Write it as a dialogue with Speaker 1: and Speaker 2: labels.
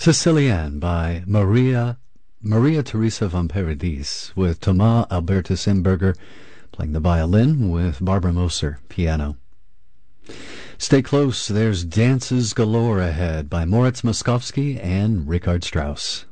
Speaker 1: Sicilienne by Maria Teresa von Paradis, with Thomas Albertus Imberger playing the violin, with Barbara Moser piano. Stay close, there's dances galore ahead by Moritz Moskowski and Richard Strauss.